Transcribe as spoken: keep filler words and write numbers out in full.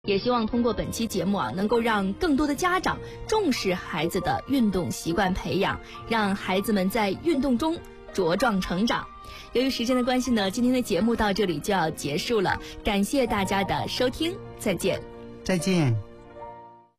也希望通过本期节目啊，能够让更多的家长重视孩子的运动习惯培养，让孩子们在运动中茁壮成长。由于时间的关系呢，今天的节目到这里就要结束了，感谢大家的收听，再见。 再见。